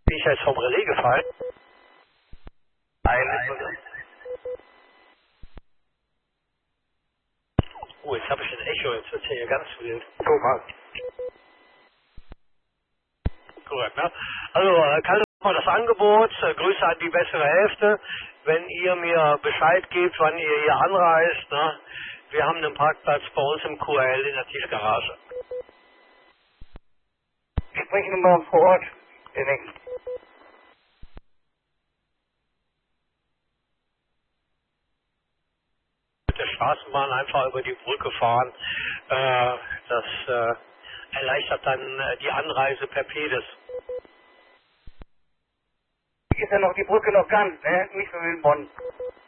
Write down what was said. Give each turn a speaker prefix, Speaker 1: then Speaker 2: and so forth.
Speaker 1: Bin ich jetzt vom Relais gefallen?
Speaker 2: Nein.
Speaker 1: Oh, jetzt habe ich ein Echo, jetzt wird hier ganz wild. Guck mal. Korrekt, ne? Also, kann mal das Angebot, Grüße an die bessere Hälfte, wenn ihr mir Bescheid gebt, wann ihr hier anreist, ne? Wir haben einen Parkplatz bei uns im QL in der Tiefgarage.
Speaker 2: Wir sprechen mal vor Ort.
Speaker 1: Mit der Straßenbahn einfach über die Brücke fahren, das erleichtert dann die Anreise per Pedis.
Speaker 2: Ist ja noch die Brücke noch ganz, ne? Nicht so wie in Bonn.